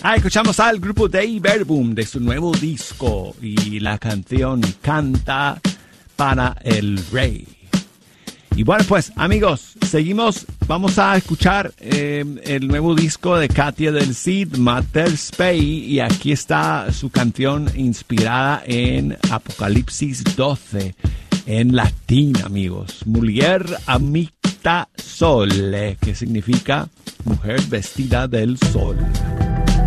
Escuchamos al grupo Dei Verbum de su nuevo disco y la canción Canta para el Rey. Y bueno, pues amigos, seguimos. Vamos a escuchar el nuevo disco de Katia del Cid, Mater Spei, y aquí está su canción inspirada en Apocalipsis 12 en latín, amigos. Mulier amicta sole, que significa mujer vestida del sol.